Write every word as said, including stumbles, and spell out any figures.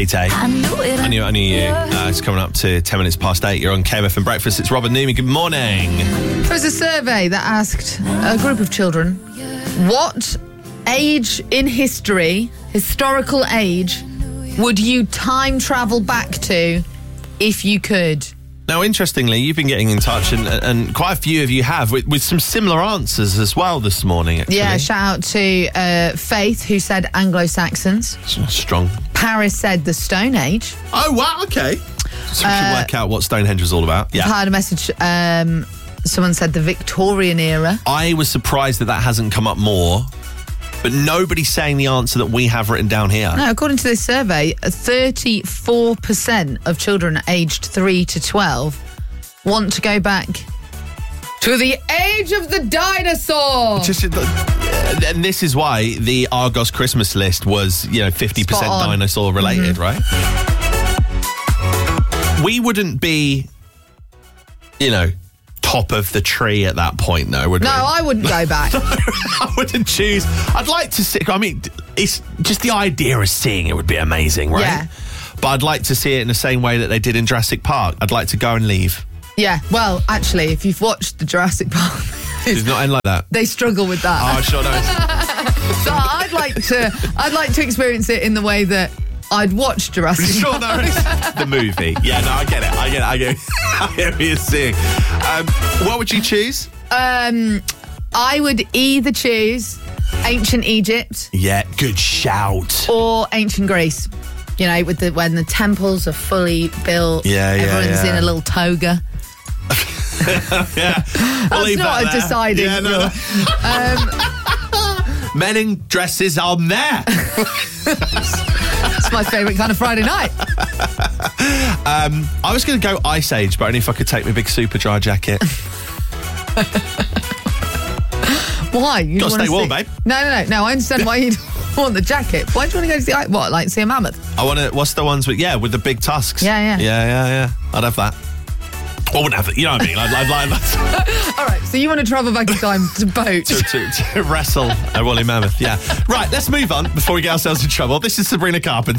eight eight. I knew it. I knew, I knew you. Uh, it's coming up to ten minutes past eight. You're on K M F M Breakfast. It's Robin Newman. Good morning. There was a survey that asked a group of children, what age in history, historical age, would you time travel back to if you could? Now, interestingly, you've been getting in touch, and, and quite a few of you have, with, with some similar answers as well this morning, actually. Yeah, shout out to uh, Faith, who said Anglo-Saxons. Strong. Paris said the Stone Age. Oh, wow, okay. So we should work out what Stonehenge was all about. Yeah. I've had a message, um, someone said the Victorian era. I was surprised that that hasn't come up more, but nobody's saying the answer that we have written down here. No, according to this survey, thirty-four percent of children aged three to twelve want to go back to the age of the dinosaur. Just, and this is why the Argos Christmas list was, you know, fifty percent dinosaur related, mm-hmm. right? We wouldn't be, you know, top of the tree at that point, though, would no, we? No, I wouldn't go back. No, I wouldn't choose. I'd like to see, I mean, it's just the idea of seeing it would be amazing, right? Yeah. But I'd like to see it in the same way that they did in Jurassic Park. I'd like to go and leave. Yeah, well, actually, if you've watched the Jurassic Park, it's not end like that. They struggle with that. Oh, sure knows. So I'd like to, I'd like to experience it in the way that I'd watch Jurassic Sure Park. knows the movie. Yeah, no, I get it. I get it. I get it. I get what you're seeing. Um, what would you choose? Um, I would either choose ancient Egypt. Yeah, good shout. Or ancient Greece. You know, with the when the temples are fully built. Yeah, yeah, everyone's yeah. in a little toga. Yeah, we'll That's not that a deciding yeah, no, no. Um, Men in dresses on there. It's my favourite kind of Friday night. Um, I was going to go Ice Age, but only if I could take my big super dry jacket. Why? You Got to stay warm, see... babe. No, no, no. No, I understand why you want the jacket. Why do you want to go to see, what, like see a mammoth? I want to, what's the ones with, yeah, with the big tusks? Yeah, yeah. Yeah, yeah, yeah. I'd have that. I wouldn't have it, you know what I mean? I'd, I'd like that. All right, so you want to travel back in time to boat. to, to, to wrestle a woolly mammoth, yeah. Right, let's move on before we get ourselves in trouble. This is Sabrina Carpenter.